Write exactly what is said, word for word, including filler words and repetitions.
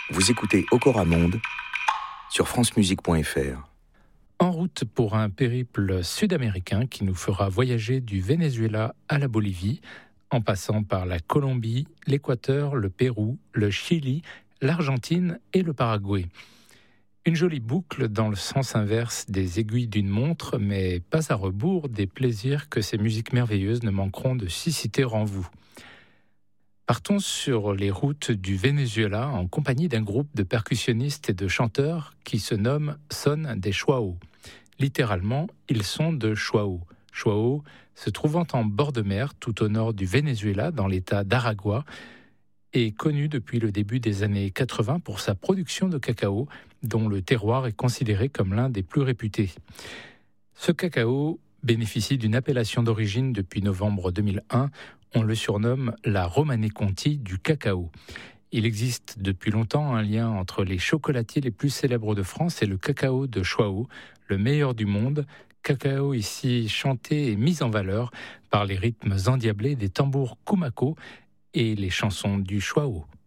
Vous écoutez Okora Monde sur francemusique point f r. En route pour un périple sud-américain qui nous fera voyager du Venezuela à la Bolivie, en passant par la Colombie, l'Équateur, le Pérou, le Chili, l'Argentine et le Paraguay. Une jolie boucle dans le sens inverse des aiguilles d'une montre, mais pas à rebours des plaisirs que ces musiques merveilleuses ne manqueront de susciter en vous. Partons sur les routes du Venezuela en compagnie d'un groupe de percussionnistes et de chanteurs qui se nomme Son de Chuao. Littéralement, ils sont de Chuao. Chuao, se trouvant en bord de mer tout au nord du Venezuela, dans l'état d'Aragua, est connu depuis le début des années quatre-vingts pour sa production de cacao, dont le terroir est considéré comme l'un des plus réputés. Ce cacao bénéficie d'une appellation d'origine depuis novembre deux mille un. On le surnomme la Romanée Conti du cacao. Il existe depuis longtemps un lien entre les chocolatiers les plus célèbres de France et le cacao de Chuao, le meilleur du monde, cacao ici chanté et mis en valeur par les rythmes endiablés des tambours kumako et les chansons du Chuao.